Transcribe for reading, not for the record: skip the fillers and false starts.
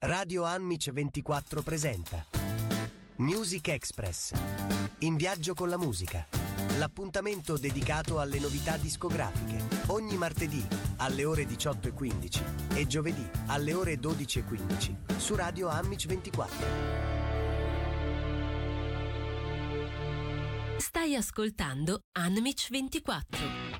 Radio Anmic 24 presenta Music Express. In viaggio con la musica. L'appuntamento dedicato alle novità discografiche. Ogni martedì alle ore 18:15 e giovedì alle ore 12:15 su Radio Anmic 24. Stai ascoltando Anmic 24.